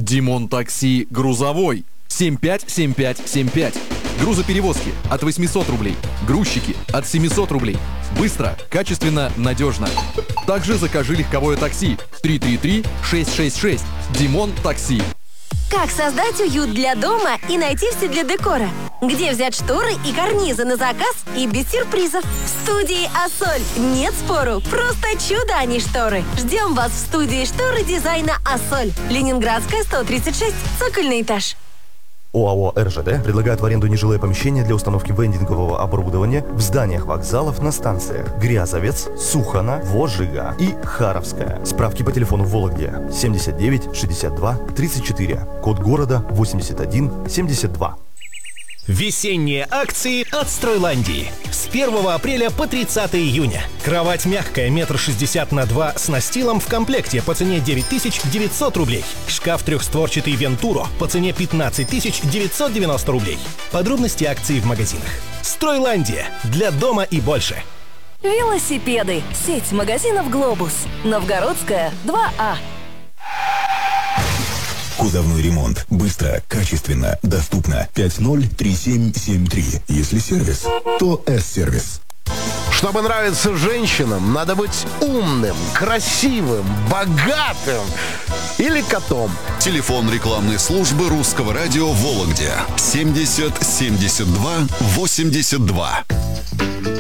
Димон Такси грузовой 757575. Грузоперевозки от 800 рублей. Грузчики от 700 рублей. Быстро, качественно, надежно. Также закажи легковое такси 333-666. Димон Такси. Как создать уют для дома и найти все для декора? Где взять шторы и карнизы на заказ и без сюрпризов? В студии «Ассоль». Нет спору, просто чудо, а не шторы. Ждем вас в студии шторы дизайна «Ассоль». Ленинградская, 136, цокольный этаж. ОАО «РЖД» предлагает в аренду нежилое помещение для установки вендингового оборудования в зданиях вокзалов на станциях Грязовец, Сухана, Вожига и Харовская. Справки по телефону в Вологде 79 62 34, код города 81 72. Весенние акции от Стройландии. С 1 апреля по 30 июня. Кровать мягкая 1,60 м на 2 с настилом в комплекте по цене 9900 рублей. Шкаф трехстворчатый Вентуро по цене 15990 рублей. Подробности акции в магазинах. Стройландия. Для дома и больше. Велосипеды. Сеть магазинов «Глобус». Новгородская, 2А. Кузовной ремонт. Быстро, качественно, доступно. 503773. Если сервис, то С-сервис. Чтобы нравиться женщинам, надо быть умным, красивым, богатым или котом. Телефон рекламной службы Русского радио в Вологде 70 72 82.